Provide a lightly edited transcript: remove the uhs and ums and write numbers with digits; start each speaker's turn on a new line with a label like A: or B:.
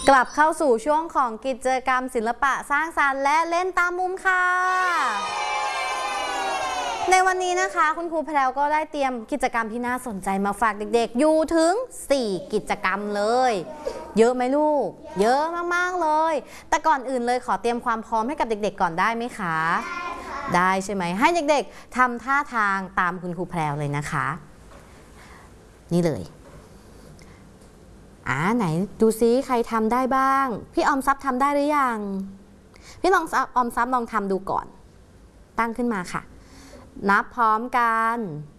A: กลับเข้าสู่ช่วงของกิจกรรมศิลปะสร้างสรรค์และเล่นตามมุมค่ะในวันนี้นะคะคุณครูแพรวก็ได้เตรียมกิจกรรมที่น่าสนใจมาฝากเด็กๆอยู่ถึง4กิจกรรมเลยเยอะไหมลูกเยอะมากๆเลยแต่ก่อนอื่นเลยขอเตรียมความพร้อมให้กับเด็กๆก่อนได้ไหมคะได้ใช่ไหมให้เด็กๆทำท่าทางตามคุณครูแพรวเลยนะคะนี่เลยไหนดูซิใครทำได้บ้างพี่ออมทรัพย์ทำได้หรือยังพี่ออมทรัพย์ลองทำดูก่อนตั้งขึ้นมาค่ะนับพร้อมกัน